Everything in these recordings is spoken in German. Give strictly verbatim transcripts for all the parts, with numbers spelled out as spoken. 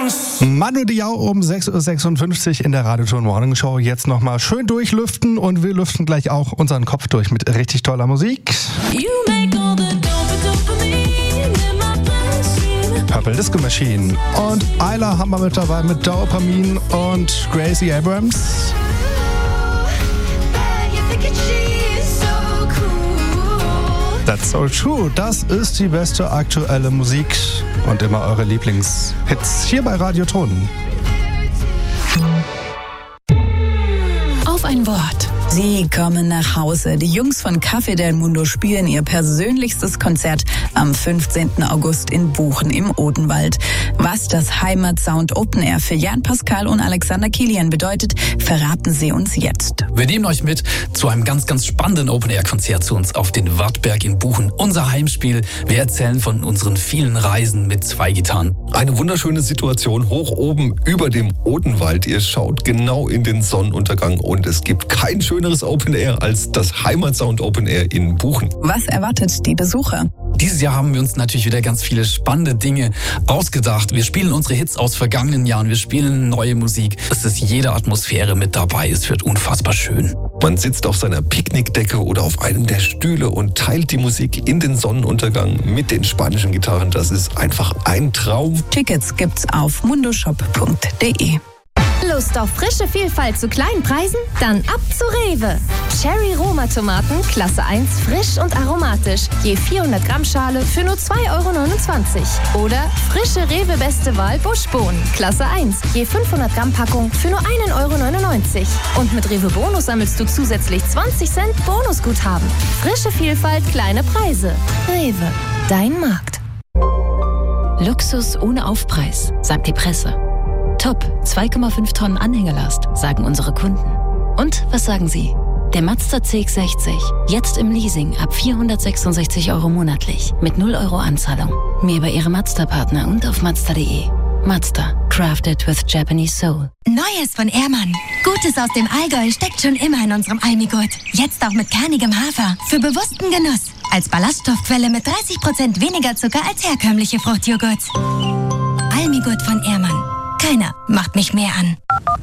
Manu Diao um sechs Uhr sechsundfünfzig in der Radioton Morning Show. Jetzt nochmal schön durchlüften und wir lüften gleich auch unseren Kopf durch mit richtig toller Musik. Purple Disco Machine und Ayla haben wir mit dabei mit Dopamine und Gracie Abrams. That's so true. Das ist die beste aktuelle Musik und immer eure Lieblingshits hier bei Radioton. Auf ein Wort. Sie kommen nach Hause. Die Jungs von Café del Mundo spielen ihr persönlichstes Konzert am fünfzehnten August in Buchen im Odenwald. Was das Heimatsound Open Air für Jan Pascal und Alexander Kilian bedeutet, verraten sie uns jetzt. Wir nehmen euch mit zu einem ganz, ganz spannenden Open Air Konzert zu uns auf den Wartberg in Buchen. Unser Heimspiel. Wir erzählen von unseren vielen Reisen mit zwei Gitarren. Eine wunderschöne Situation hoch oben über dem Odenwald. Ihr schaut genau in den Sonnenuntergang und es gibt kein schöneres Open Air als das Heimatsound Open Air in Buchen. Was erwartet die Besucher? Dieses Jahr haben wir uns natürlich wieder ganz viele spannende Dinge ausgedacht. Wir spielen unsere Hits aus vergangenen Jahren, wir spielen neue Musik. Es ist jede Atmosphäre mit dabei, es wird unfassbar schön. Man sitzt auf seiner Picknickdecke oder auf einem der Stühle und teilt die Musik in den Sonnenuntergang mit den spanischen Gitarren. Das ist einfach ein Traum. Tickets gibt's auf mundoshop punkt de. Lust auf frische Vielfalt zu kleinen Preisen? Dann ab zu Rewe. Cherry Roma Tomaten, Klasse eins, frisch und aromatisch. Je vierhundert Gramm Schale für nur zwei Euro neunundzwanzig. Oder frische Rewe Beste Wahl Buschbohnen, Klasse eins. Je fünfhundert Gramm Packung für nur ein Euro neunundneunzig. Und mit Rewe Bonus sammelst du zusätzlich zwanzig Cent Bonusguthaben. Frische Vielfalt, kleine Preise. Rewe, dein Markt. Luxus ohne Aufpreis, sagt die Presse. Top, zwei Komma fünf Tonnen Anhängerlast, sagen unsere Kunden. Und was sagen Sie? Der Mazda C X sechzig, jetzt im Leasing ab vierhundertsechsundsechzig Euro monatlich, mit null Euro Anzahlung. Mehr bei Ihrem Mazda-Partner und auf mazda punkt de. Mazda, crafted with Japanese soul. Neues von Ehrmann. Gutes aus dem Allgäu steckt schon immer in unserem Almigurt. Jetzt auch mit kernigem Hafer, für bewussten Genuss. Als Ballaststoffquelle mit dreißig Prozent weniger Zucker als herkömmliche Fruchtjoghurts. Almigurt von Ehrmann. Keiner macht mich mehr an.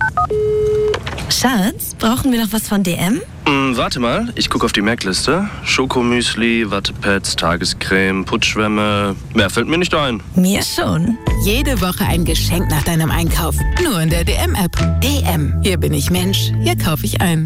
Schatz, brauchen wir noch was von D M? Mm, warte mal, ich gucke auf die Merkliste. Schokomüsli, Wattepads, Tagescreme, Putzschwämme. Mehr fällt mir nicht ein. Mir schon. Jede Woche ein Geschenk nach deinem Einkauf. Nur in der D M-App. D M. Hier bin ich Mensch, hier kaufe ich ein.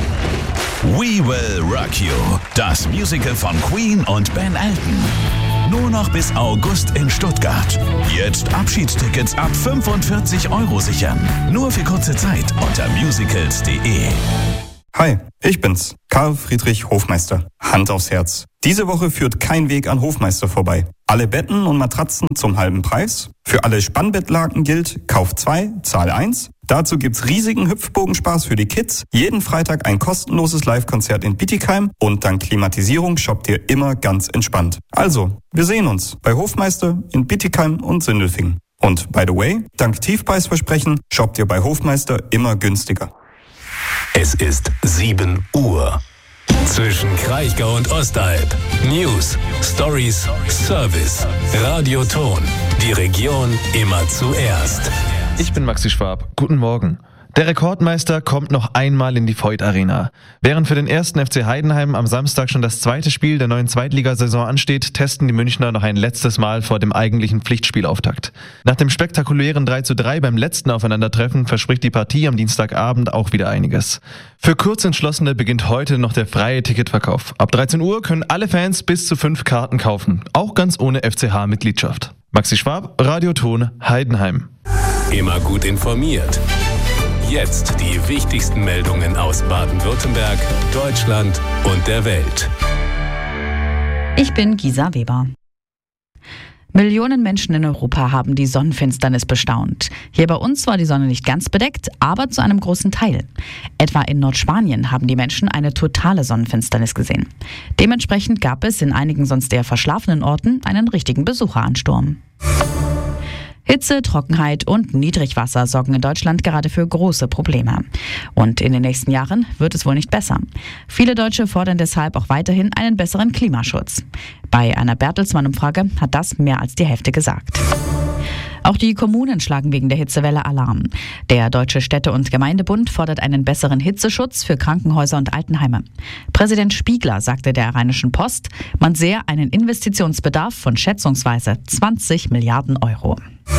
We Will Rock You. Das Musical von Queen und Ben Elton. Nur noch bis August in Stuttgart. Jetzt Abschiedstickets ab fünfundvierzig Euro sichern. Nur für kurze Zeit unter musicals punkt de. Hi, ich bin's, Karl Friedrich Hofmeister. Hand aufs Herz. Diese Woche führt kein Weg an Hofmeister vorbei. Alle Betten und Matratzen zum halben Preis. Für alle Spannbettlaken gilt, kauf zwei, zahl eins. Dazu gibt's riesigen Hüpfbogenspaß für die Kids. Jeden Freitag ein kostenloses Live-Konzert in Bietigheim. Und dank Klimatisierung shoppt ihr immer ganz entspannt. Also, wir sehen uns bei Hofmeister in Bietigheim und Sindelfingen. Und by the way, dank Tiefpreisversprechen shoppt ihr bei Hofmeister immer günstiger. Es ist sieben Uhr. Zwischen Kraichgau und Ostalb. News, Stories, Service. Radioton. Die Region immer zuerst. Ich bin Maxi Schwab. Guten Morgen. Der Rekordmeister kommt noch einmal in die Voith Arena. Während für den ersten F C Heidenheim am Samstag schon das zweite Spiel der neuen Zweitligasaison ansteht, testen die Münchner noch ein letztes Mal vor dem eigentlichen Pflichtspielauftakt. Nach dem spektakulären drei zu drei beim letzten Aufeinandertreffen verspricht die Partie am Dienstagabend auch wieder einiges. Für Kurzentschlossene beginnt heute noch der freie Ticketverkauf. Ab dreizehn Uhr können alle Fans bis zu fünf Karten kaufen, auch ganz ohne F C H-Mitgliedschaft. Maxi Schwab, Radioton, Heidenheim. Immer gut informiert. Jetzt die wichtigsten Meldungen aus Baden-Württemberg, Deutschland und der Welt. Ich bin Gisa Weber. Millionen Menschen in Europa haben die Sonnenfinsternis bestaunt. Hier bei uns war die Sonne nicht ganz bedeckt, aber zu einem großen Teil. Etwa in Nordspanien haben die Menschen eine totale Sonnenfinsternis gesehen. Dementsprechend gab es in einigen sonst eher verschlafenen Orten einen richtigen Besucheransturm. Hitze, Trockenheit und Niedrigwasser sorgen in Deutschland gerade für große Probleme. Und in den nächsten Jahren wird es wohl nicht besser. Viele Deutsche fordern deshalb auch weiterhin einen besseren Klimaschutz. Bei einer Bertelsmann-Umfrage hat das mehr als die Hälfte gesagt. Auch die Kommunen schlagen wegen der Hitzewelle Alarm. Der Deutsche Städte- und Gemeindebund fordert einen besseren Hitzeschutz für Krankenhäuser und Altenheime. Präsident Spiegler sagte der Rheinischen Post, man sehe einen Investitionsbedarf von schätzungsweise zwanzig Milliarden Euro.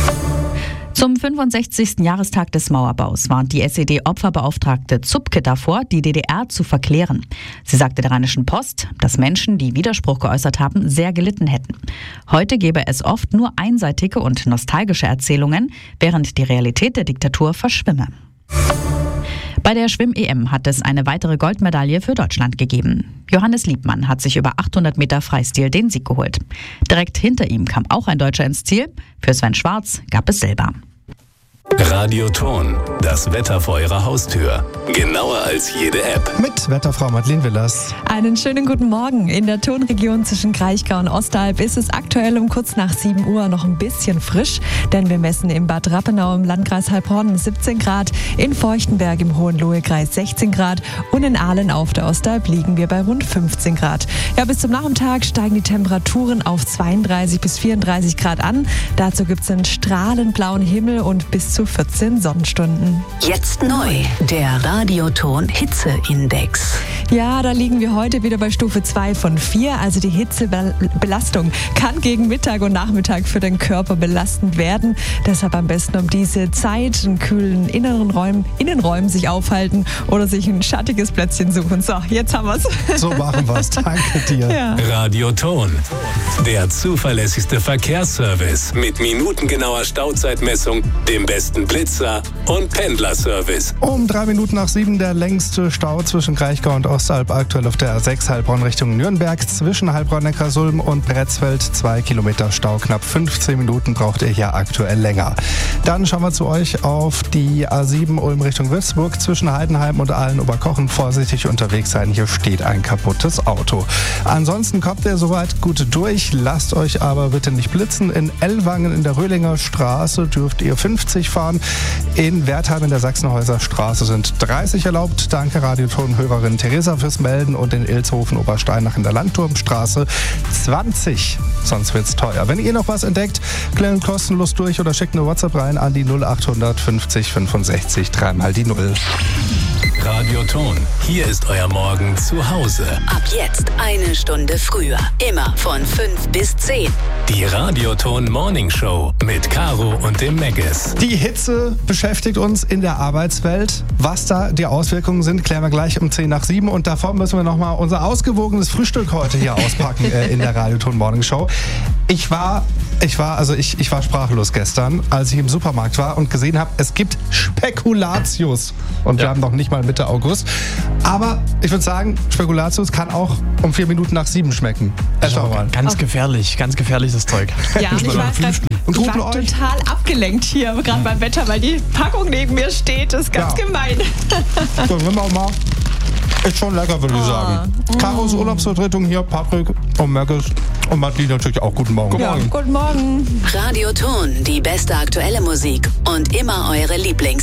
Zum fünfundsechzigsten Jahrestag des Mauerbaus warnt die S E D-Opferbeauftragte Zupke davor, die D D R zu verklären. Sie sagte der Rheinischen Post, dass Menschen, die Widerspruch geäußert haben, sehr gelitten hätten. Heute gebe es oft nur einseitige und nostalgische Erzählungen, während die Realität der Diktatur verschwimme. Bei der Schwimm-E M hat es eine weitere Goldmedaille für Deutschland gegeben. Johannes Liebmann hat sich über achthundert Meter Freistil den Sieg geholt. Direkt hinter ihm kam auch ein Deutscher ins Ziel. Für Sven Schwarz gab es Silber. Radioton, das Wetter vor Ihrer Haustür. Genauer als jede App. Mit Wetterfrau Madeleine Willers. Einen schönen guten Morgen. In der Tonregion zwischen Kraichgau und Ostalb ist es aktuell um kurz nach sieben Uhr noch ein bisschen frisch, denn wir messen in Bad Rappenau im Landkreis Heilbronn siebzehn Grad, in Feuchtenberg im Hohenlohe-Kreis sechzehn Grad und in Ahlen auf der Ostalb liegen wir bei rund fünfzehn Grad. Ja, bis zum Nachmittag steigen die Temperaturen auf zweiunddreißig bis vierunddreißig Grad an. Dazu gibt es einen strahlend blauen Himmel und bis zu vierzehn Sonnenstunden. Jetzt neu, der Radioton Hitzeindex. Ja, da liegen wir heute wieder bei Stufe zwei von vier. Also die Hitzebelastung kann gegen Mittag und Nachmittag für den Körper belastend werden. Deshalb am besten um diese Zeit in kühlen inneren Räumen, Innenräumen sich aufhalten oder sich ein schattiges Plätzchen suchen. So, jetzt haben wir es. So machen wir es. Danke dir. Ja. Radioton, der zuverlässigste Verkehrsservice mit minutengenauer Stauzeitmessung, dem besten Blitzer und Pendlerservice. Um drei Minuten nach sieben der längste Stau zwischen Kraichgau und Ostalb, aktuell auf der A sechs Heilbronn Richtung Nürnberg. Zwischen Heilbronn-Neckarsulm und Bretzfeld zwei Kilometer Stau. Knapp fünfzehn Minuten braucht ihr hier aktuell länger. Dann schauen wir zu euch auf die A sieben Ulm Richtung Würzburg. Zwischen Heidenheim und Aalen-Oberkochen vorsichtig unterwegs sein. Hier steht ein kaputtes Auto. Ansonsten kommt ihr soweit gut durch. Lasst euch aber bitte nicht blitzen. In Ellwangen in der Röhlinger Straße dürft ihr fünfzig fahren. In Wertheim in der Sachsenhäuser Straße sind dreißig erlaubt. Danke Radioton-Hörerin Theresa fürs Melden. Und in Ilshofen Obersteinach in der Landturmstraße zwanzig. Sonst wird's teuer. Wenn ihr noch was entdeckt, klären kostenlos durch oder schickt eine WhatsApp rein an die null achthundert fünfzig fünfundsechzig dreimal die Null. Radioton, hier ist euer Morgen zu Hause. Ab jetzt eine Stunde früher. Immer von fünf bis zehn. Die Radioton Morning Show mit Caro und dem Megges. Die Hitze beschäftigt uns in der Arbeitswelt. Was da die Auswirkungen sind, klären wir gleich um zehn nach sieben. Und davor müssen wir nochmal unser ausgewogenes Frühstück heute hier auspacken äh, in der Radioton Morning Show. Ich war, ich war, also ich, ich war sprachlos gestern, als ich im Supermarkt war und gesehen habe, es gibt Spekulatius. Und ja. Wir haben noch nicht mal Mitte August. Aber ich würde sagen, Spekulatius kann auch um vier Minuten nach sieben schmecken. Schau mal. Ganz okay. gefährlich, ganz gefährliches Zeug. Ja, und ich war, grad, ich war total abgelenkt hier, gerade beim Wetter, weil die Packung neben mir steht. Das ist ganz ja. gemein. So, nehmen wir auch mal. Ist schon lecker, würde ich oh. sagen. Mm. Karos Urlaubsvertretung hier, Patrick und Megges und Madeleine natürlich auch. Guten Morgen. Guten Morgen. Ja, guten Morgen. Radioton, die beste aktuelle Musik und immer eure Lieblings